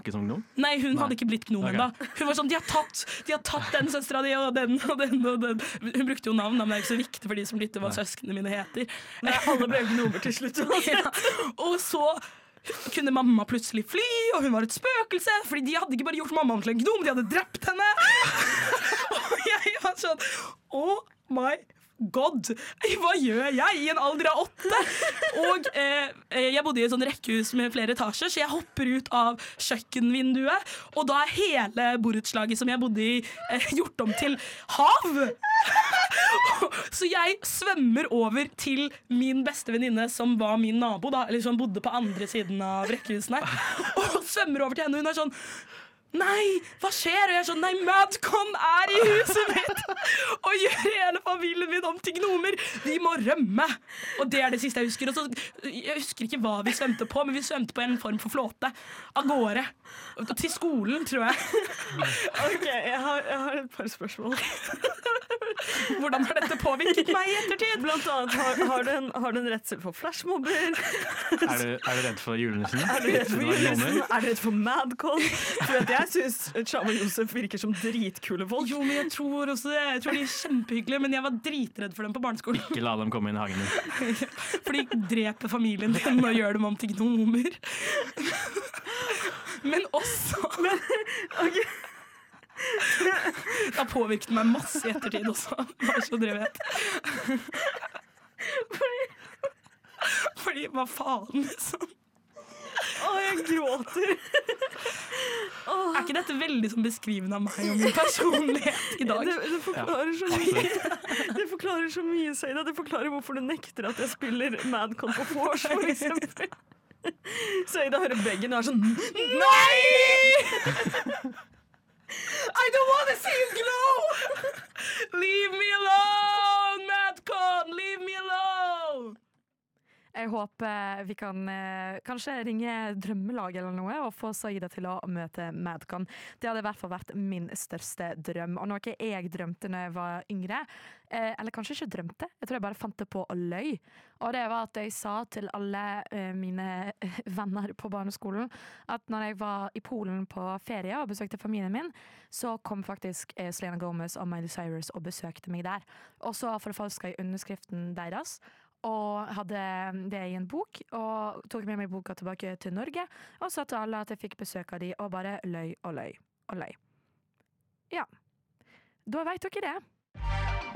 snakke som gnom? Nei, hun hadde ikke blitt gnom ennå. Hun var sånn, de har tatt den søstera di og den og den og den. Hun brukte jo navn, men det er ikke så viktig for de som lytter hva søskene mine heter. Nei, alle ble gnomer til slutt. Ja. Og så kunne mamma plutselig fly, og hun var et spøkelse, fordi de hadde ikke bare gjort mamma om til en gnom, de hadde drept henne. Og jeg var sånn, oh my God, hva gjør jeg i en alder av 8? Og jeg bodde i et sånn rekkehus med flere etasjer, så jeg hopper ut av kjøkkenvinduet, og da er hele borettslaget som jeg bodde i gjort om til hav. Så jeg svømmer over til min beste venninne som var min nabo da, eller som bodde på andre siden av rekkehusene, og svømmer over til henne, og hun er sånn, nei, hva skjer? Og jeg er sånn, nei, Madcon er i huset mitt og gjør hele familien min om til gnomer. Vi må rømme. Og det er det siste jeg husker. Og så, jeg husker ikke hva vi svømte på, men vi svømte på en form for flåte. Av gårde. Til skolen, tror jeg. Ok, jeg har et par spørsmål. Hvordan har dette påvirket meg i ettertid? Blant annet, har du en redsel for flashmobber? Er du redd for julenissen? Er du redd for julenissen? Er du redd for Madcon? For at jeg synes Shama og Josef virker som dritkule folk. Jo, men jeg tror de er kjempehyggelige, men jeg var dritredd for dem på barneskolen. Ikke la dem komme inn i hagen din. For de dreper familien din og gjør dem om til gnomer. Men også Okay. Det har påvirket meg masse i ettertid også, bare så dere vet. Fordi hva faen, liksom? Jeg gråter. Er ikke dette veldig som beskrivende av meg og min personlighet i dag? Det forklarer så mye. Det forklarer så mye, Seida. Det forklarer hvorfor du nekter at jeg spiller Madcon på vors, for eksempel. Seida hører beggen og er sånn, nei! I don't want to see you glow! Leave me alone, Madcon! Leave me alone! Jeg håper vi kan kanskje ringe drømmelag eller noe og få Saida til å møte Madcon. Det hadde i hvert fall vært min største drøm. Og noe jeg drømte når jeg var yngre, eller kanskje ikke drømte, jeg tror jeg bare fant det på å løy. Og det var at jeg sa til alle mine venner på barneskolen at når jeg var i Polen på ferie og besøkte familien min, så kom faktisk Selena Gomez og Miley Cyrus og besøkte meg der. Og så forfalsket jeg underskriften deres, og hadde det i en bok, og tok med meg boka tilbake til Norge, og sa til alle at jeg fikk besøk av de, og bare løy og løy og løy. Ja. Da vet dere det.